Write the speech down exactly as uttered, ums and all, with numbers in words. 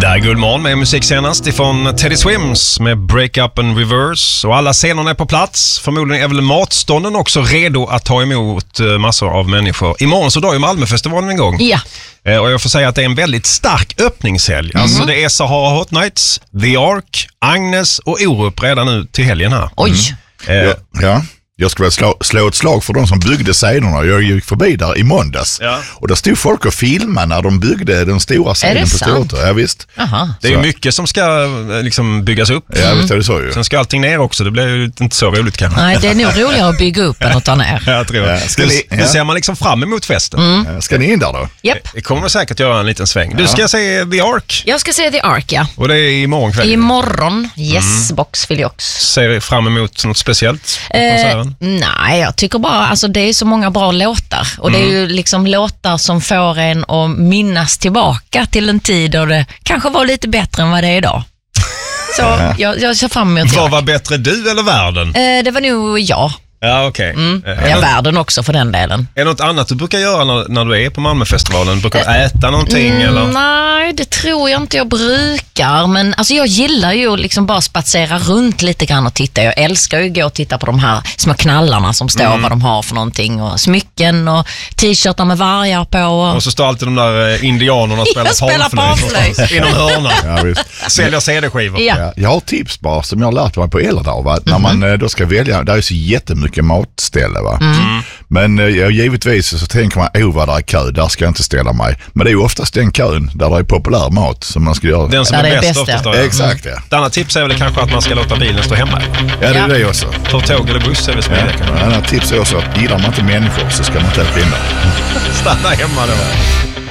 Där är Guldmorgon med musik senast ifrån Teddy Swims med Break Up and Reverse. Och alla scenerna är på plats. Förmodligen är väl matstånden också redo att ta emot massor av människor. Imorgon så drar ju Malmöfestivalen igång. Ja. Och jag får säga att det är en väldigt stark öppningshelg. Mm-hmm. Alltså det är Sahara Hot Nights, The Ark, Agnes och Orup redan nu till helgen här. Oj. Mm. Ja, ja. Jag skulle slå, slå ett slag för de som byggde scenerna. Jag gick förbi där i måndags. Ja. Och där stod folk och filmade när de byggde den stora scenen på Stortorget. Ja, visst. Aha. Det är ju mycket som ska liksom byggas upp. Ja, visst är det så ju. Sen ska allting ner också. Det blir ju inte så roligt kanske. Nej, det är nog roligare att bygga upp än att ta ner. Jag tror. Ja, ska det, ni, det ja. ser man liksom fram emot festen. Mm. Ja, ska ni in där då? Japp. Det kommer vi säkert göra en liten sväng. Du ska se The Ark. Jag ska se The Ark, ja. Och det är imorgon kväll. Imorgon, yes, mm. box Filiox. Ser fram emot något speciellt? Eh, nej, jag tycker bara, alltså det är så många bra låtar. Och mm. det är ju liksom låtar som får en att minnas tillbaka till en tid då det kanske var lite bättre än vad det är idag. Så ja. jag, jag ser fram emot det. Vad var bättre, du eller världen? Eh, det var nog jag. Ja, okej. Okay. Mm. Är ja, något, världen också för den delen. Är det något annat du brukar göra när, när du är på Malmöfestivalen? Brukar du äta någonting? Mm, eller? Nej, det tror jag inte jag brukar. Men alltså, jag gillar ju liksom bara spatsera runt lite grann och titta. Jag älskar ju att gå och titta på de här små knallarna som står, mm. vad de har för någonting. Och smycken och t-shirtar med vargar på. Och, och så står alltid de där indianerna och spelar, spelar panflöjt inom hörna. Ja, visst. Säljer C D-skivor. Ja. Ja, jag har tips bara som jag har lärt mig på Ellerdag. Va? Mm-hmm. När man då ska välja, där är så jättemycket matställ. Va? Mm. Men ja, givetvis så tänker man, åh vad där är kö, där ska jag inte ställa mig. Men det är ju oftast den kön där det är populär mat som man ska göra. Den som där är, är bäst, bäst oftast då, ja. Exakt, ja. Ett annat tips är väl kanske att man ska låta bilen stå hemma. Ja, det är ja. det också. För tåg eller buss är det smidigt. Ja. Ett annat tips är också att gillar man inte människor så ska man inte åka in där. Stanna hemma då.